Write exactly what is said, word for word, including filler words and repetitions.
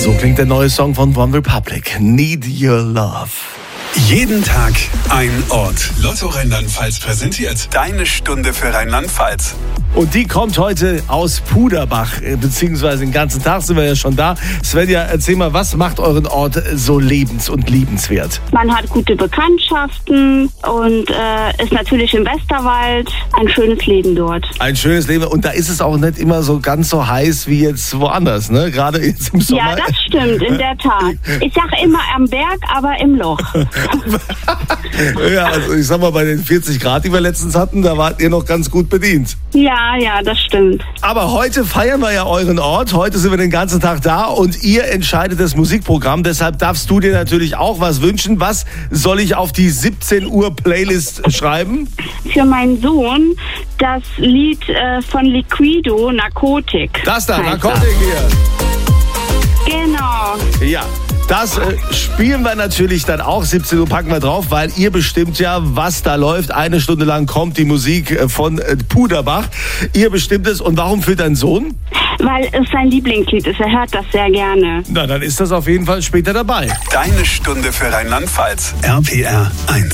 So klingt der neue Song von One Republic. Need Your Love. Jeden Tag ein Ort. Lotto Rheinland-Pfalz präsentiert deine Stunde für Rheinland-Pfalz. Und die kommt heute aus Puderbach, beziehungsweise den ganzen Tag sind wir ja schon da. Svenja, erzähl mal, was macht euren Ort so lebens- und liebenswert? Man hat gute Bekanntschaften und äh, ist natürlich im Westerwald. Ein schönes Leben dort. Ein schönes Leben. Und da ist es auch nicht immer so ganz so heiß wie jetzt woanders, ne? Gerade jetzt im Sommer. Ja, das stimmt, in der Tat. Ich sage immer am Berg, aber im Loch. Ja, also ich sag mal, bei den vierzig Grad, die wir letztens hatten, da wart ihr noch ganz gut bedient. Ja, ja, das stimmt. Aber heute feiern wir ja euren Ort. Heute sind wir den ganzen Tag da und ihr entscheidet das Musikprogramm. Deshalb darfst du dir natürlich auch was wünschen. Was soll ich auf die siebzehn Uhr Playlist schreiben? Für meinen Sohn das Lied äh, von Liquido, Narkotik. Das da, heißt Narkotik hier. Genau. Ja. Das äh, spielen wir natürlich dann auch, siebzehn Uhr packen wir drauf, weil ihr bestimmt ja, was da läuft. Eine Stunde lang kommt die Musik äh, von äh, Puderbach. Ihr bestimmt es. Und warum für deinen Sohn? Weil es sein Lieblingslied ist. Er hört das sehr gerne. Na, dann ist das auf jeden Fall später dabei. Deine Stunde für Rheinland-Pfalz. R P R eins.